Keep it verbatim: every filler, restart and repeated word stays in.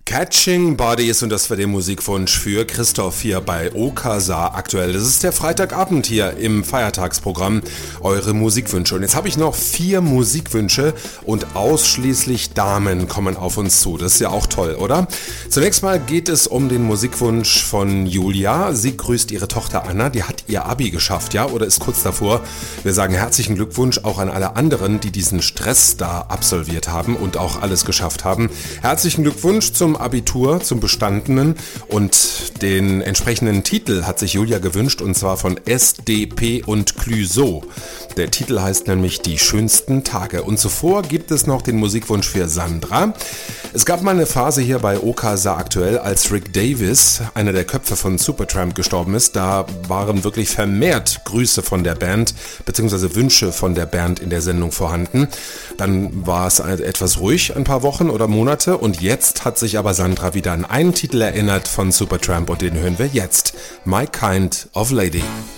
Catching Bodies, und das war der Musikwunsch für Christoph hier bei Okasa aktuell. Das ist der Freitagabend hier im Feiertagsprogramm, eure Musikwünsche. Und jetzt habe ich noch vier Musikwünsche und ausschließlich Damen kommen auf uns zu. Das ist ja auch toll, oder? Zunächst mal geht es um den Musikwunsch von Julia. Sie grüßt ihre Tochter Anna, die hat ihr Abi geschafft, ja, oder ist kurz davor. Wir sagen herzlichen Glückwunsch auch an alle anderen, die diesen Stress da absolviert haben und auch alles geschafft haben. Herzlichen Glückwunsch zum Abitur, zum Bestandenen, und den entsprechenden Titel hat sich Julia gewünscht, und zwar von S D P und Clüso. Der Titel heißt nämlich Die schönsten Tage. Und zuvor gibt es noch den Musikwunsch für Sandra. Es gab mal eine Phase hier bei Okasa aktuell, als Rick Davies, einer der Köpfe von Supertramp, gestorben ist. Da waren wirklich vermehrt Grüße von der Band bzw. Wünsche von der Band in der Sendung vorhanden. Dann war es etwas ruhig, ein paar Wochen oder Monate, und jetzt hat sich aber Sandra wieder an einen Titel erinnert von Supertramp, und den hören wir jetzt. My Kind of Lady.